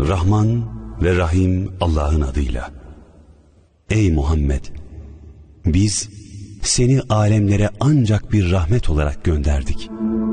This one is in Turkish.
Rahman ve Rahim Allah'ın adıyla. Ey Muhammed! Biz seni alemlere ancak bir rahmet olarak gönderdik.